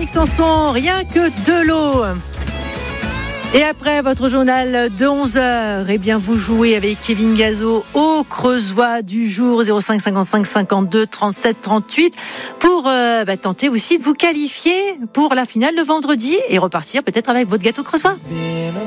avec Sanson, rien que de l'eau. Et après votre journal de 11h, eh bien vous jouez avec Kevin Gazo au Creusois du jour 05 55 52 37 38 pour tenter aussi de vous qualifier pour la finale de vendredi et repartir peut-être avec votre gâteau creusois.